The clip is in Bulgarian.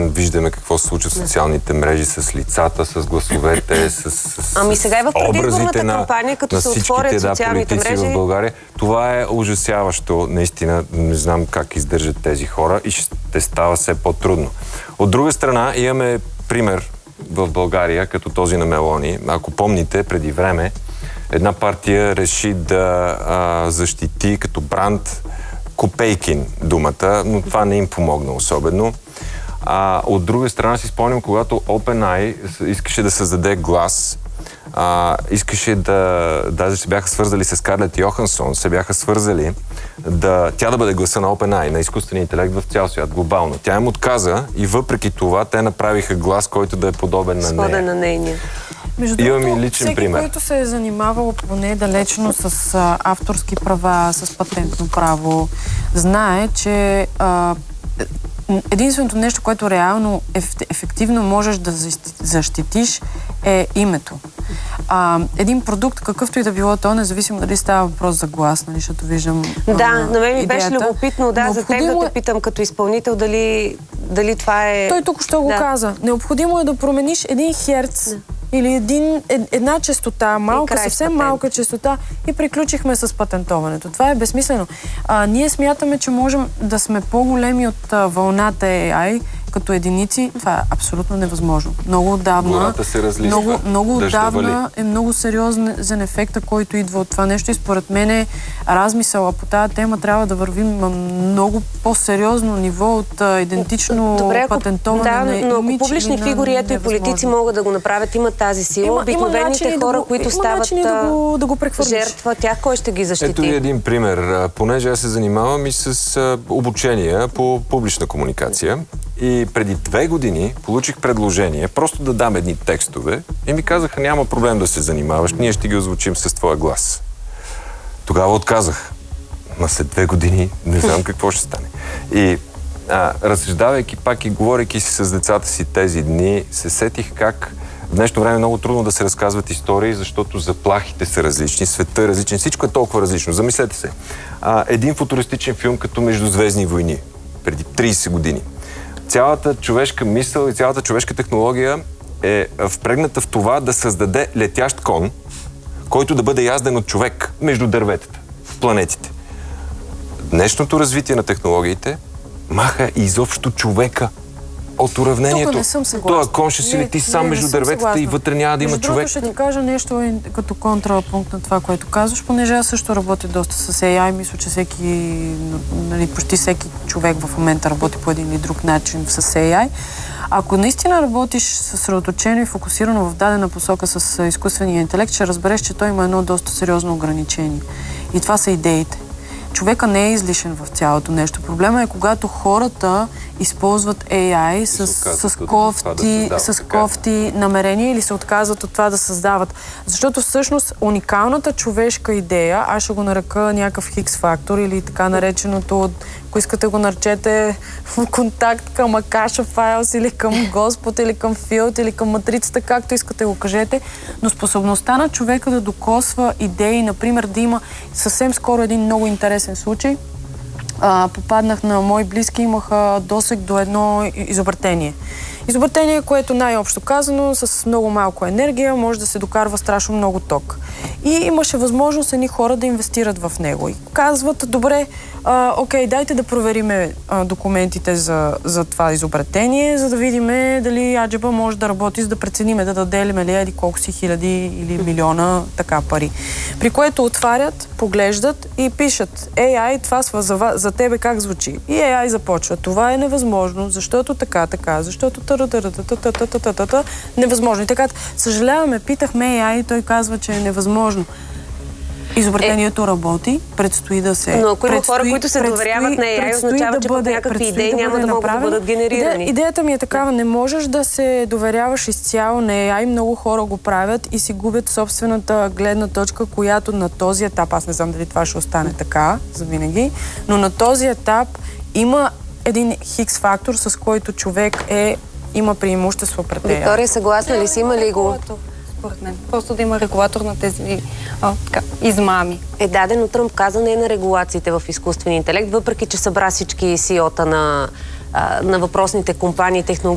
виждаме какво се случва в социалните мрежи с лицата, с гласовете, Ами сега и в предизборната кампания, като се отворят социалните мрежи в България. Това е ужасяващо, наистина. Не знам как издържат тези хора и ще става все по-трудно. От друга страна, имаме пример в България, като този на Мелони. Ако помните, преди време една партия реши да защити като бранд Копейкин думата, но това не им помогна особено. От друга страна си спомням, когато OpenAI искаше да създаде глас, искаше даже се бяха свързали с Скарлет Йохансон, се бяха свързали тя да бъде гласа на OpenAI, на изкуствения интелект в цял свят, глобално. Тя им отказа и въпреки това те направиха глас, който да е подобен на нея. На нейния. Между другото, всеки, който се е занимавал поне далечно с авторски права, с патентно право, знае, че единственото нещо, което реално ефективно можеш да защитиш, е името. Един продукт, какъвто и да било то, независимо дали става въпрос за глас, нали, защото виждам на мен ми беше любопитно, за теб да те питам като изпълнител, дали това е... Той тук що го каза. Необходимо е да промениш един херц или една честота, съвсем малка честота и приключихме с патентоването. Това е безсмислено. Ние смятаме, че можем да сме по-големи от вълната AI като единици. Това е абсолютно невъзможно. Много отдавна е много сериозен ефекта, който идва от това нещо и според мен размисъла по тази тема трябва да вървим на много по-сериозно ниво от идентично патентоване на имидж. Но публични фигури, ето и политици могат да го направят, имат тази сила. Обикновените хора, които стават жертва, тях кой ще ги защити? Ето и един пример. Понеже аз се занимавам и с обучения по публична комуникация. И преди 2 години получих предложение просто да дам едни текстове и ми казаха, няма проблем да се занимаваш, ние ще ги озвучим с твоя глас. Тогава отказах. Ма след 2 години не знам какво ще стане. И разсъждавайки пак и говорейки си с децата си тези дни, се сетих как в днешно време е много трудно да се разказват истории, защото заплахите са различни, света е различен, всичко е толкова различно. Замислете се. Един футуристичен филм като Междузвездни войни, преди 30 години. Цялата човешка мисъл и цялата човешка технология е впрегната в това да създаде летящ кон, който да бъде язден от човек между дърветата, в планетите. Днешното развитие на технологиите маха изобщо човека от уравнението. Тук не съм съгласна. Това кон ще си лети сам между дърветата и вътре няма да има човек. Между другото ще ти кажа нещо като контрапункт на това, което казваш, понеже аз също работя доста с AI. Мисля, че почти всеки човек в момента работи по един или друг начин с AI. Ако наистина работиш съсредоточено и фокусирано в дадена посока с изкуствения интелект, ще разбереш, че той има едно доста сериозно ограничение. И това са идеите. Човека не е излишен в цялото нещо. Проблема е, когато хората използват AI с кофти намерения или се отказват от това да създават. Защото всъщност уникалната човешка идея, аз ще го нарека някакъв хикс фактор или така нареченото, ако искате го наречете в контакт към Акаша Файлс или към Господ или към Филд или към матрицата, както искате го кажете, но способността на човека да докосва идеи, например да има съвсем скоро един много интересен случай. Попаднах на мои близки, имах досег до едно изобретение. Изобретение, което най-общо казано, с много малко енергия, може да се докарва страшно много ток. И имаше възможност едни хора да инвестират в него. И казват, добре, окей, дайте да провериме документите за това изобретение, за да видим дали аджеба може да работи, за да прецениме, да дадем ли колко си хиляди или милиона така пари. При което отварят, поглеждат и пишат, AI, това за тебе как звучи? И AI започва, това е невъзможно, защото така, защото невъзможно. И така, съжаляваме, питахме AI, той казва, че е невъзможно. Изобретението работи, предстои да се... Но ако има хора, които се доверяват на AI, означава, че някакви идеи няма да могат да бъдат генерирани. Идеята ми е такава, не можеш да се доверяваш изцяло на AI, много хора го правят и си губят собствената гледна точка, която на този етап, аз не знам дали това ще остане така завинаги, но на този етап има един хикс фактор, с който човек има преимущество пред AI. Виктория, съгласна ли си? Има ли го? Според мен. Просто да има регулатор на тези измами. Дадено Тръмп каза не на регулациите в изкуствения интелект, въпреки че събра всички CEO-та на въпросните компании, технологии,